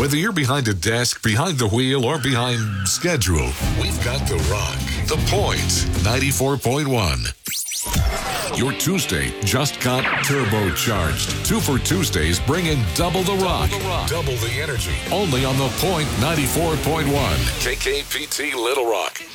Whether you're behind a desk, behind the wheel, or behind schedule, we've got The Rock. The Point, 94.1. Your Tuesday just got turbocharged. 2 for Tuesdays bring in double the rock. Double the energy. Only on The Point, 94.1. KKPT Little Rock.